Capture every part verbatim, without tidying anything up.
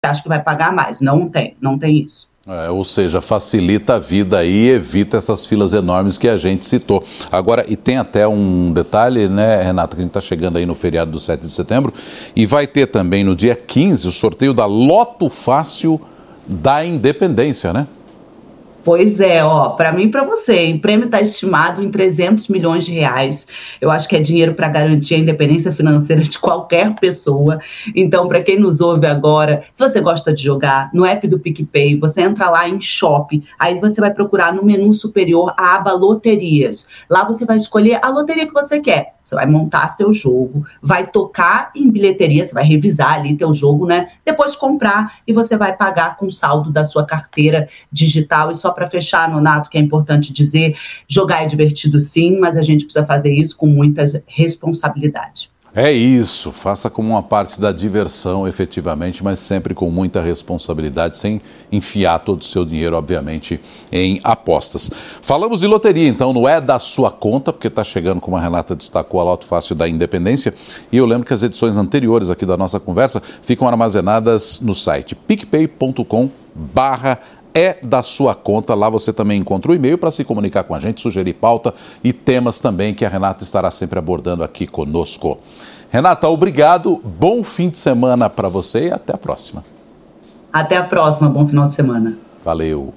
acha que vai pagar mais. Não tem, não tem isso. É, ou seja, facilita a vida aí e evita essas filas enormes que a gente citou. Agora, e tem até um detalhe, né, Renata, que a gente está chegando aí no feriado do sete de setembro, e vai ter também no dia quinze o sorteio da Loto Fácil da Independência, né? Pois é, ó, para mim e para você, o prêmio está estimado em trezentos milhões de reais. Eu acho que é dinheiro para garantir a independência financeira de qualquer pessoa. Então, para quem nos ouve agora, se você gosta de jogar, no app do PicPay, você entra lá em Shop, aí você vai procurar no menu superior a aba Loterias. Lá você vai escolher a loteria que você quer. Você vai montar seu jogo, vai tocar em bilheteria, você vai revisar ali teu jogo, né? Depois comprar e você vai pagar com o saldo da sua carteira digital. E só para fechar, Nonato, que é importante dizer, jogar é divertido sim, mas a gente precisa fazer isso com muita responsabilidade. É isso, faça como uma parte da diversão, efetivamente, mas sempre com muita responsabilidade, sem enfiar todo o seu dinheiro, obviamente, em apostas. Falamos de loteria, então, não é da sua conta, porque está chegando, como a Renata destacou, a Loto Fácil da Independência, e eu lembro que as edições anteriores aqui da nossa conversa ficam armazenadas no site picpay ponto com barra é da sua conta. Lá você também encontra o e-mail para se comunicar com a gente, sugerir pauta e temas também que a Renata estará sempre abordando aqui conosco. Renata, obrigado, bom fim de semana para você e até a próxima. Até a próxima, bom final de semana. Valeu.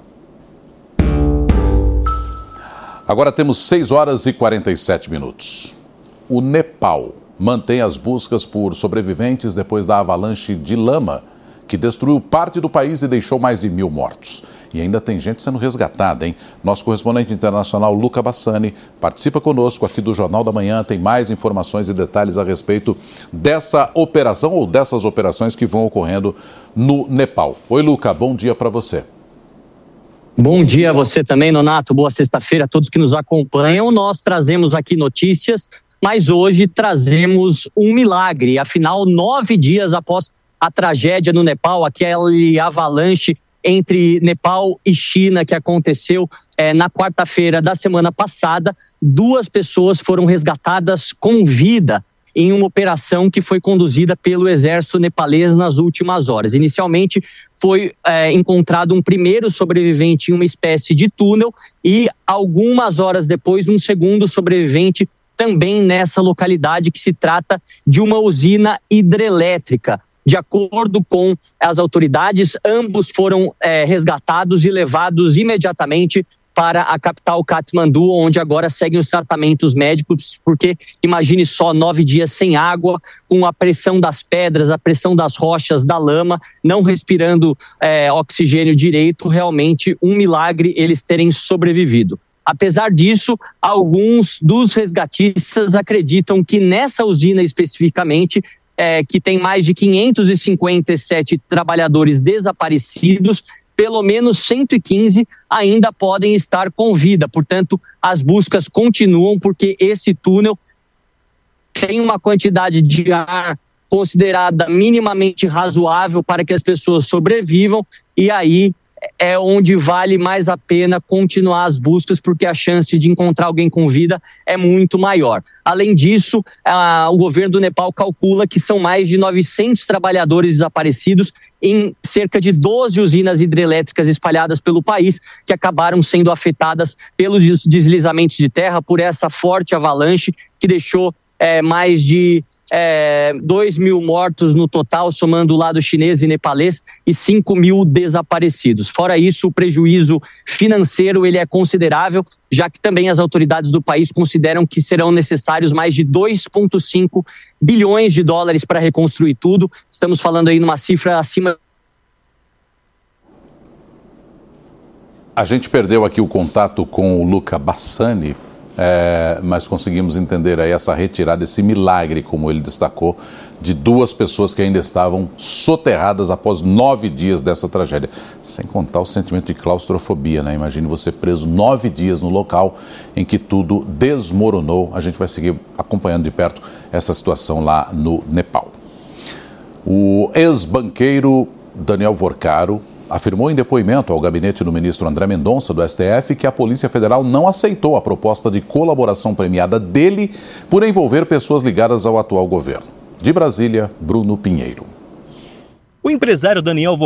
Agora temos seis horas e quarenta e sete minutos. O Nepal mantém as buscas por sobreviventes depois da avalanche de lama que destruiu parte do país e deixou mais de mil mortos. E ainda tem gente sendo resgatada, hein? Nosso correspondente internacional, Luca Bassani, participa conosco aqui do Jornal da Manhã, tem mais informações e detalhes a respeito dessa operação ou dessas operações que vão ocorrendo no Nepal. Oi, Luca, bom dia para você. Bom dia a você também, Nonato. Boa sexta-feira a todos que nos acompanham. Nós trazemos aqui notícias, mas hoje trazemos um milagre. Afinal, nove dias após a tragédia no Nepal, aquele avalanche entre Nepal e China que aconteceu é, na quarta-feira da semana passada, duas pessoas foram resgatadas com vida em uma operação que foi conduzida pelo exército nepalês nas últimas horas. Inicialmente foi é, encontrado um primeiro sobrevivente em uma espécie de túnel e algumas horas depois um segundo sobrevivente também nessa localidade que se trata de uma usina hidrelétrica. De acordo com as autoridades, ambos foram é, resgatados e levados imediatamente para a capital Katmandu, onde agora seguem os tratamentos médicos, porque imagine só nove dias sem água, com a pressão das pedras, a pressão das rochas, da lama, não respirando é, oxigênio direito, realmente um milagre eles terem sobrevivido. Apesar disso, alguns dos resgatistas acreditam que nessa usina especificamente, É, que tem mais de quinhentos e cinquenta e sete trabalhadores desaparecidos, pelo menos cento e quinze ainda podem estar com vida. Portanto, as buscas continuam porque esse túnel tem uma quantidade de ar considerada minimamente razoável para que as pessoas sobrevivam, e aí é onde vale mais a pena continuar as buscas, porque a chance de encontrar alguém com vida é muito maior. Além disso, a, o governo do Nepal calcula que são mais de novecentos trabalhadores desaparecidos em cerca de doze usinas hidrelétricas espalhadas pelo país, que acabaram sendo afetadas pelos deslizamentos de terra, por essa forte avalanche que deixou é, mais de É, dois mil mortos no total, somando o lado chinês e nepalês, e cinco mil desaparecidos. Fora isso, o prejuízo financeiro ele é considerável, já que também as autoridades do país consideram que serão necessários mais de dois vírgula cinco bilhões de dólares para reconstruir tudo. Estamos falando aí numa cifra acima. A gente perdeu aqui o contato com o Luca Bassani, É, mas conseguimos entender aí essa retirada, esse milagre, como ele destacou, de duas pessoas que ainda estavam soterradas após nove dias dessa tragédia. Sem contar o sentimento de claustrofobia, né? Imagine você preso nove dias no local em que tudo desmoronou. A gente vai seguir acompanhando de perto essa situação lá no Nepal. O ex-banqueiro Daniel Vorcaro afirmou em depoimento ao gabinete do ministro André Mendonça, do S T F, que a Polícia Federal não aceitou a proposta de colaboração premiada dele por envolver pessoas ligadas ao atual governo. De Brasília, Bruno Pinheiro. O empresário Daniel